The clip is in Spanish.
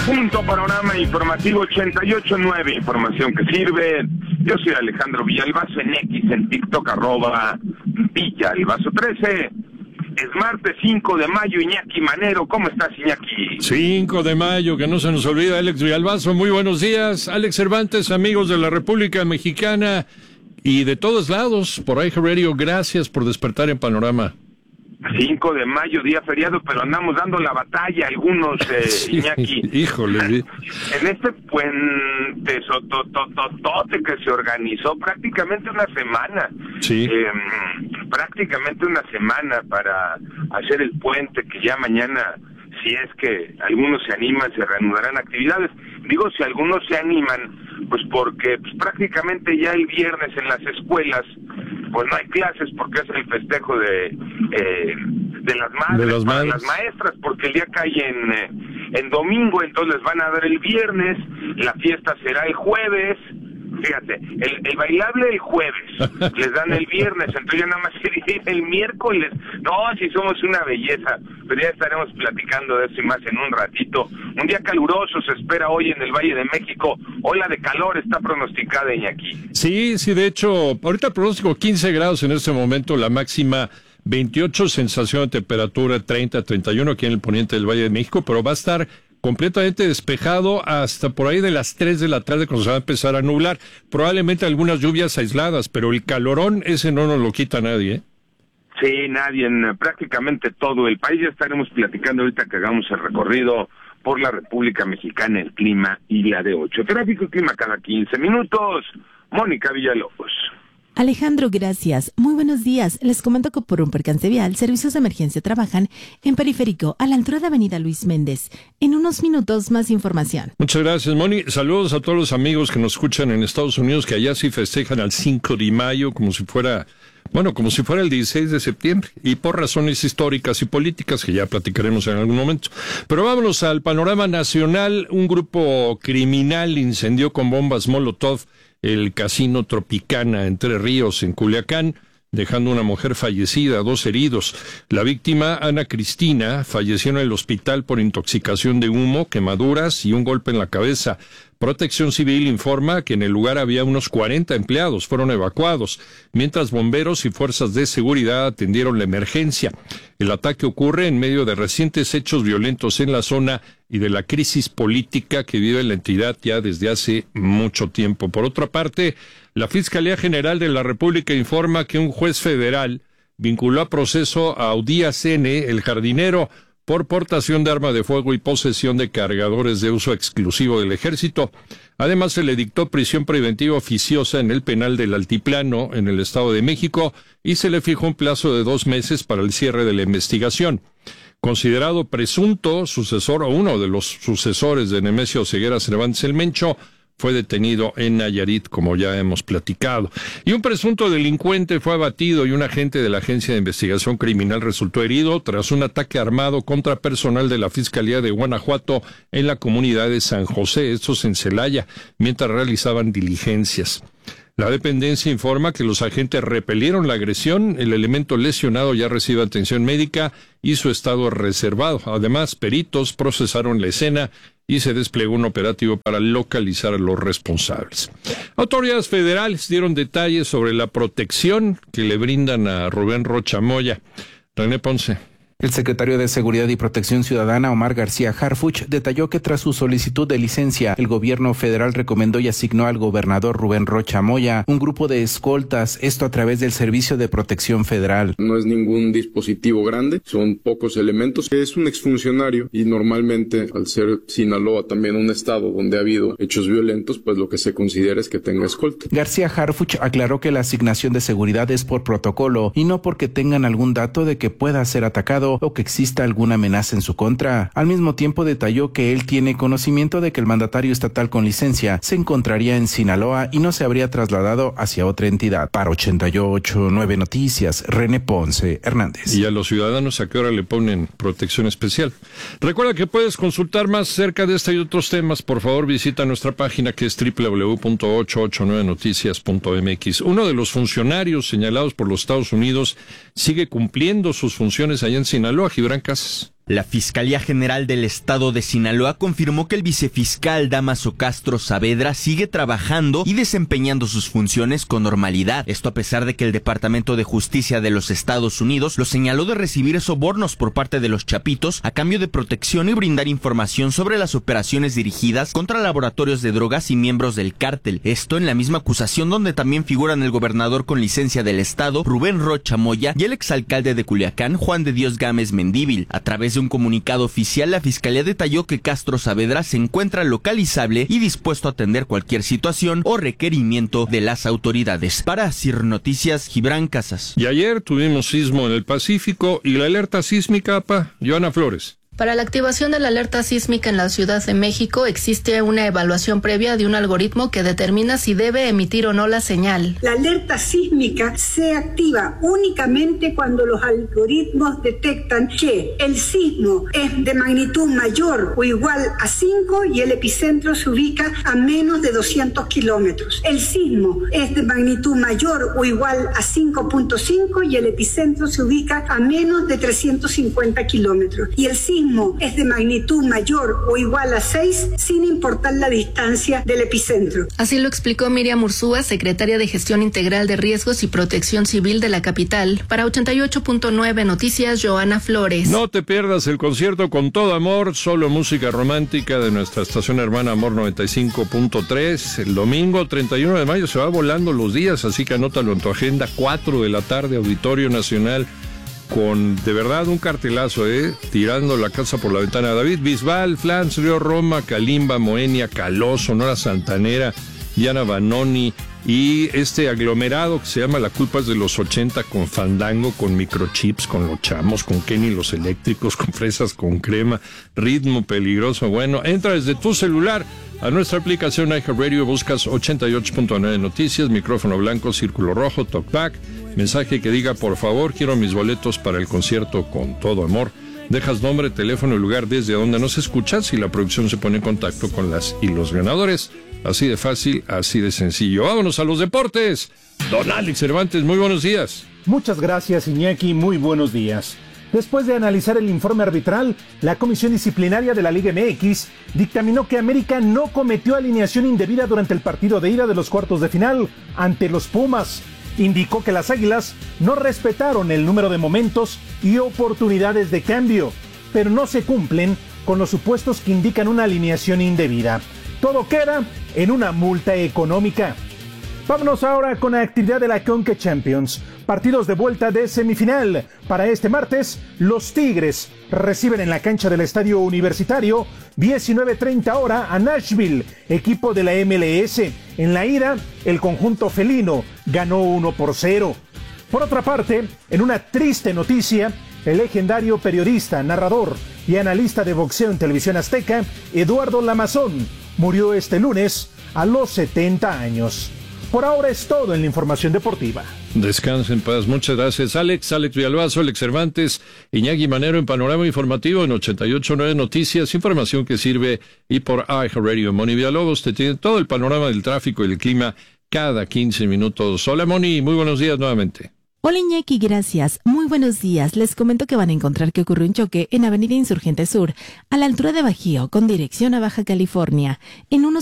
Punto Panorama Informativo 88.9, información que sirve. Yo soy Alejandro Villalbazo en X, en TikTok, @Villalbazo13. Es martes 5 de mayo, Iñaki Manero. ¿Cómo estás, Iñaki? 5 de mayo, que no se nos olvida, Alex Villalbazo. Muy buenos días. Alex Cervantes, amigos de la República Mexicana y de todos lados, por ahí Radio, gracias por despertar en Panorama. 5 de mayo, día feriado, pero andamos dando la batalla algunos, sí, Iñaki. Híjole. En este puente sotototote que se organizó prácticamente una semana. Sí. Prácticamente una semana para hacer el puente, que ya mañana, si es que algunos se animan, se reanudarán actividades. Digo, si algunos se animan, pues porque prácticamente ya el viernes en las escuelas pues no hay clases, porque es el festejo de las madres, para las maestras, porque el día cae en domingo, entonces les van a dar el viernes, la fiesta será el jueves. Fíjate, el bailable el jueves, les dan el viernes, entonces ya nada más se divide el miércoles. No, si somos una belleza, pero ya estaremos platicando de eso y más en un ratito. Un día caluroso se espera hoy en el Valle de México, ola de calor está pronosticada, Iñaki. Sí, de hecho, ahorita el pronóstico 15 grados en este momento, la máxima 28, sensación de temperatura 30, 31 aquí en el poniente del Valle de México, pero va a estar completamente despejado hasta por ahí de las 3 de la tarde cuando se va a empezar a nublar. Probablemente algunas lluvias aisladas, pero el calorón ese no nos lo quita nadie, ¿eh? Sí, nadie, en prácticamente todo el país. Ya estaremos platicando ahorita que hagamos el recorrido por la República Mexicana, el clima y la de 8. Tráfico y clima cada 15 minutos. Mónica Villalobos. Alejandro, gracias. Muy buenos días. Les comento que por un percance vial, servicios de emergencia trabajan en Periférico, a la altura de Avenida Luis Méndez. En unos minutos, más información. Muchas gracias, Moni. Saludos a todos los amigos que nos escuchan en Estados Unidos, que allá sí festejan al 5 de mayo como si fuera el 16 de septiembre, y por razones históricas y políticas que ya platicaremos en algún momento. Pero vámonos al panorama nacional. Un grupo criminal incendió con bombas Molotov el Casino Tropicana Entre Ríos en Culiacán, dejando una mujer fallecida, 2 heridos. La víctima, Ana Cristina, falleció en el hospital por intoxicación de humo, quemaduras y un golpe en la cabeza. Protección Civil informa que en el lugar había unos 40 empleados, fueron evacuados, mientras bomberos y fuerzas de seguridad atendieron la emergencia. El ataque ocurre en medio de recientes hechos violentos en la zona y de la crisis política que vive la entidad ya desde hace mucho tiempo. Por otra parte, la Fiscalía General de la República informa que un juez federal vinculó a proceso a Udías N., el jardinero, por portación de arma de fuego y posesión de cargadores de uso exclusivo del Ejército. Además, se le dictó prisión preventiva oficiosa en el penal del Altiplano, en el Estado de México, y se le fijó un plazo de 2 meses para el cierre de la investigación. Considerado presunto sucesor o uno de los sucesores de Nemesio Ceguera Cervantes el Mencho, fue detenido en Nayarit, como ya hemos platicado. Y un presunto delincuente fue abatido y un agente de la Agencia de Investigación Criminal resultó herido tras un ataque armado contra personal de la Fiscalía de Guanajuato en la comunidad de San José, estos en Celaya, mientras realizaban diligencias. La dependencia informa que los agentes repelieron la agresión, el elemento lesionado ya recibe atención médica y su estado es reservado. Además, peritos procesaron la escena y se desplegó un operativo para localizar a los responsables. Autoridades federales dieron detalles sobre la protección que le brindan a Rubén Rocha Moya. René Ponce. El secretario de Seguridad y Protección Ciudadana, Omar García Harfuch, detalló que tras su solicitud de licencia, el gobierno federal recomendó y asignó al gobernador Rubén Rocha Moya un grupo de escoltas, esto a través del Servicio de Protección Federal. No es ningún dispositivo grande, son pocos elementos. Es un exfuncionario y normalmente, al ser Sinaloa también un estado donde ha habido hechos violentos, pues lo que se considera es que tenga escolta. García Harfuch aclaró que la asignación de seguridad es por protocolo y no porque tengan algún dato de que pueda ser atacado o que exista alguna amenaza en su contra. Al mismo tiempo detalló que él tiene conocimiento de que el mandatario estatal con licencia se encontraría en Sinaloa y no se habría trasladado hacia otra entidad. Para 88.9 Noticias, René Ponce Hernández. Y a los ciudadanos, ¿a qué hora le ponen protección especial? Recuerda que puedes consultar más acerca de este y otros temas. Por favor, visita nuestra página que es www.889noticias.mx. Uno de los funcionarios señalados por los Estados Unidos sigue cumpliendo sus funciones allá en Sinaloa, Gibran Casas. La Fiscalía General del Estado de Sinaloa confirmó que el vicefiscal Dámaso Castro Saavedra sigue trabajando y desempeñando sus funciones con normalidad. Esto a pesar de que el Departamento de Justicia de los Estados Unidos lo señaló de recibir sobornos por parte de los Chapitos a cambio de protección y brindar información sobre las operaciones dirigidas contra laboratorios de drogas y miembros del cártel. Esto en la misma acusación donde también figuran el gobernador con licencia del Estado, Rubén Rocha Moya, y el exalcalde de Culiacán, Juan de Dios Gámez Mendívil. A través de un comunicado oficial, la Fiscalía detalló que Castro Saavedra se encuentra localizable y dispuesto a atender cualquier situación o requerimiento de las autoridades. Para CIR Noticias, Gibran Casas. Y ayer tuvimos sismo en el Pacífico y la alerta sísmica, Joana Flores. Para la activación de la alerta sísmica en la Ciudad de México existe una evaluación previa de un algoritmo que determina si debe emitir o no la señal. La alerta sísmica se activa únicamente cuando los algoritmos detectan que el sismo es de magnitud mayor o igual a 5 y el epicentro se ubica a menos de 200 kilómetros. El sismo es de magnitud mayor o igual a 5.5 y el epicentro se ubica a menos de 350 kilómetros. Y el sismo es de magnitud mayor o igual a 6 sin importar la distancia del epicentro. Así lo explicó Miriam Ursúa, secretaria de Gestión Integral de Riesgos y Protección Civil de la capital. Para 88.9 Noticias, Joana Flores. No te pierdas el concierto Con Todo Amor, solo música romántica de nuestra estación hermana Amor 95.3. El domingo 31 de mayo se va volando los días, así que anótalo en tu agenda, 4 de la tarde, Auditorio Nacional, con de verdad un cartelazo, tirando la casa por la ventana. David Bisbal, Flans, Río Roma, Kalimba, Moenia, Caló, Sonora Santanera, Diana Banoni y este aglomerado que se llama La Culpa es de los 80, con Fandango, con Microchips, con Los Chamos, con Kenny Los Eléctricos, con Fresas con Crema, Ritmo Peligroso. Bueno, entra desde tu celular a nuestra aplicación iHeartRadio, buscas 88.9 Noticias, micrófono blanco, círculo rojo, talkback, mensaje que diga por favor quiero mis boletos para el concierto Con Todo Amor. Dejas nombre, teléfono y lugar desde donde nos escuchas y la producción se pone en contacto con las y los ganadores. Así de fácil, así de sencillo. Vámonos a los deportes. Don Alex Cervantes, muy buenos días. Muchas gracias, Iñaki, muy buenos días. Después de analizar el informe arbitral, la Comisión Disciplinaria de la Liga MX dictaminó que América no cometió alineación indebida durante el partido de ida de los cuartos de final ante los Pumas. Indicó que las Águilas no respetaron el número de momentos y oportunidades de cambio, pero no se cumplen con los supuestos que indican una alineación indebida. Todo queda en una multa económica. Vámonos ahora con la actividad de la Conca Champions. Partidos de vuelta de semifinal. Para este martes, los Tigres reciben en la cancha del Estadio Universitario 19:30 hora a Nashville, equipo de la MLS. En la ida, el conjunto felino ganó 1-0. Por otra parte, en una triste noticia, el legendario periodista, narrador y analista de boxeo en Televisión Azteca, Eduardo Lamazón, murió este lunes a los 70 años. Por ahora es todo en la información deportiva. Descansa en paz. Muchas gracias, Alex Villalbazo, Alex Cervantes, Iñaki Manero en Panorama Informativo en 88.9 Noticias, información que sirve, y por iHeartRadio. Moni Villalobos te tiene todo el panorama del tráfico y el clima cada 15 minutos. Hola, Moni, muy buenos días nuevamente. Hola Iñaki, gracias. Muy buenos días. Les comento que van a encontrar que ocurrió un choque en Avenida Insurgente Sur, a la altura de Bajío, con dirección a Baja California. En unos